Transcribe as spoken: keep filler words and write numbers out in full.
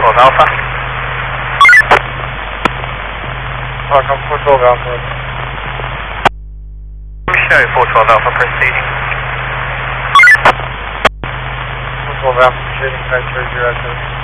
twelve Alpha. Welcome, four twelve Alpha. Show four twelve Alpha proceeding. four twelve Alpha proceeding, X-ray zero seven.